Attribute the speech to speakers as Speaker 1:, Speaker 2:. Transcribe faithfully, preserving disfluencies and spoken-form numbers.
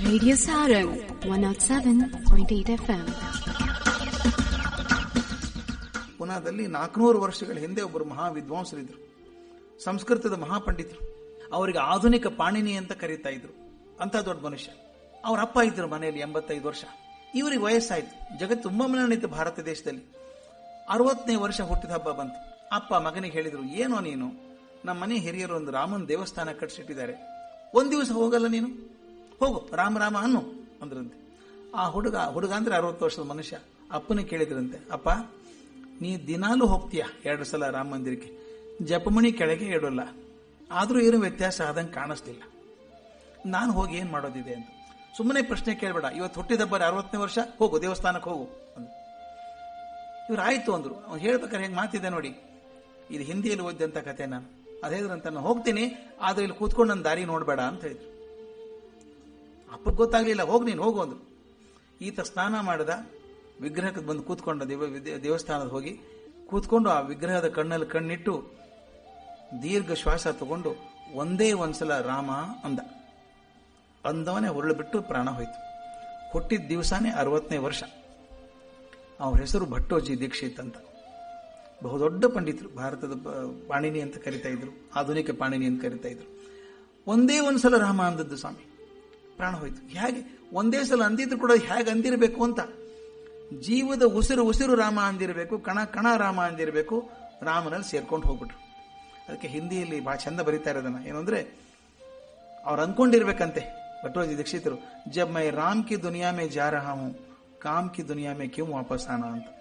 Speaker 1: Radio Sarang one oh seven point eight F M.
Speaker 2: ಪುನಾದಲ್ಲಿ ನಾಲ್ಕುನೂರು ವರ್ಷಗಳ ಹಿಂದೆ ಒಬ್ಬರು ಮಹಾ ವಿದ್ವಾಂಸರಿದ್ರು, ಸಂಸ್ಕೃತದ ಮಹಾಪಂಡಿತರು. ಅವರಿಗೆ ಆಧುನಿಕ ಪಾಣಿನಿ ಅಂತ ಕರೀತಾ ಇದ್ರು. ಅಂತ ದೊಡ್ಡ ಮನುಷ್ಯ. ಅವ್ರ ಅಪ್ಪ ಇದ್ರು ಮನೆಯಲ್ಲಿ ಎಂಬತ್ತೈದು ವರ್ಷ. ಇವರಿಗೆ ವಯಸ್ಸಾಯ್ತು. ಜಗತ್ತು ತುಂಬಾ ಮನಣಿತ್ತು ಭಾರತ ದೇಶದಲ್ಲಿ. ಅರವತ್ತನೇ ವರ್ಷ ಹುಟ್ಟಿದ ಹಬ್ಬ ಬಂತು. ಅಪ್ಪ ಮಗನಿಗೆ ಹೇಳಿದ್ರು, ಏನೋ ನೀನು, ನಮ್ಮ ಮನೆ ಹಿರಿಯರು ಒಂದು ರಾಮನ ದೇವಸ್ಥಾನ ಕಟ್ಟಿಸಿಟ್ಟಿದ್ದಾರೆ, ಒಂದ್ ದಿವಸ ಹೋಗಲ್ಲ ನೀನು? ಹೋಗು, ರಾಮ ರಾಮ ಅನ್ನು ಅಂದ್ರಂತೆ. ಆ ಹುಡುಗ ಹುಡುಗ ಅಂದ್ರೆ ಅರವತ್ತು ವರ್ಷದ ಮನುಷ್ಯ ಅಪ್ಪನ ಕೇಳಿದ್ರಂತೆ, ಅಪ್ಪ ನೀ ದಿನಾಲೂ ಹೋಗ್ತೀಯ ಎರಡು ಸಲ ರಾಮ ಮಂದಿರಕ್ಕೆ, ಜಪಮಣಿ ಕೆಳಗೆ ಇಡೋಲ್ಲ, ಆದ್ರೂ ಏನು ವ್ಯತ್ಯಾಸ ಆದಂಗೆ ಕಾಣಿಸ್ತಿಲ್ಲ, ನಾನು ಹೋಗಿ ಏನ್ ಮಾಡೋದಿದೆ ಅಂತ. ಸುಮ್ಮನೆ ಪ್ರಶ್ನೆ ಕೇಳಬೇಡ, ಇವತ್ತು ಹುಟ್ಟಿದಬ್ಬರ ಅರವತ್ತನೇ ವರ್ಷ, ಹೋಗು ದೇವಸ್ಥಾನಕ್ಕೆ ಹೋಗು ಅಂದ್ರು. ಇವ್ರು ಆಯ್ತು ಅಂದ್ರು. ಅವ್ನು ಹೇಳ್ಬೇಕಾದ್ರೆ ಹೆಂಗ್ ಮಾತಿದೆ ನೋಡಿ, ಇದು ಹಿಂದಿಯಲ್ಲಿ ಓದಿದಂತ ಕತೆ. ನಾನು ಅದೇದ್ರಂತ ನಾನು ಹೋಗ್ತೀನಿ, ಆದ್ರೆ ಇಲ್ಲಿ ಕೂತ್ಕೊಂಡು ನನ್ನ ದಾರಿ ನೋಡ್ಬೇಡ ಅಂತ ಹೇಳಿದ್ರು. ಅಪ್ಪಗೆ ಗೊತ್ತಾಗ್ಲಿಲ್ಲ, ಹೋಗಿ ನೀನು ಹೋಗು ಅಂದ್ರು. ಈತ ಸ್ನಾನ ಮಾಡಿದ, ವಿಗ್ರಹಕ್ಕೆ ಬಂದು ಕೂತ್ಕೊಂಡ, ದೇವ ದೇವಸ್ಥಾನದ ಹೋಗಿ ಕೂತ್ಕೊಂಡು ಆ ವಿಗ್ರಹದ ಕಣ್ಣಲ್ಲಿ ಕಣ್ಣಿಟ್ಟು ದೀರ್ಘ ಶ್ವಾಸ ತಗೊಂಡು ಒಂದೇ ಒಂದ್ಸಲ ರಾಮ ಅಂದ. ಅಂದವನೇ ಹೊರಳು ಬಿಟ್ಟು ಪ್ರಾಣ ಹೋಯ್ತು. ಹುಟ್ಟಿದ ದಿವಸನೇ ಅರವತ್ತನೇ ವರ್ಷ. ಅವ್ರ ಹೆಸರು ಭಟ್ಟೋಜಿ ದೀಕ್ಷಿತ್ ಅಂತ. ಬಹುದೊಡ್ಡ ಪಂಡಿತರು, ಭಾರತದ ಪಾಣಿನಿ ಅಂತ ಕರಿತಾ ಇದ್ರು, ಆಧುನಿಕ ಪಾಣಿನಿ ಅಂತ ಕರಿತಾ ಇದ್ರು. ಒಂದೇ ಒಂದ್ಸಲ ರಾಮ ಅಂದದ್ದು ಸ್ವಾಮಿ, ಪ್ರಾಣ ಹೋಯ್ತು. ಹೇಗೆ ಒಂದೇ ಸಲ ಅಂದಿದ್ರು ಕೂಡ ಹೇಗೆ ಅಂದಿರಬೇಕು ಅಂತ, ಜೀವದ ಉಸಿರು ಉಸಿರು ರಾಮ ಅಂದಿರಬೇಕು, ಕಣ ಕಣ ರಾಮ ಅಂದಿರಬೇಕು, ರಾಮನಲ್ಲಿ ಸೇರ್ಕೊಂಡು ಹೋಗ್ಬಿಟ್ರು. ಅದಕ್ಕೆ ಹಿಂದಿಯಲ್ಲಿ ಬಹಳ ಚಂದ ಬರೀತಾ ಇರೋದನ್ನ ಏನು ಅಂದ್ರೆ, ಅವ್ರು ಅನ್ಕೊಂಡಿರ್ಬೇಕಂತೆ ಭಟ್ಟೋಜಿ ದೀಕ್ಷಿತರು, ಜಬ್ ಮೈ ರಾಮ್ ಕಿ ದುನಿಯಾ ಮೇ ಜಾ ರಹಾ ಹೂಂ ಕಾಮ್ ಕಿ ದುನಿಯಾ ಮೇ ಕ್ಯೂ ವಾಪಸ್ ಆನಾ ಅಂತ.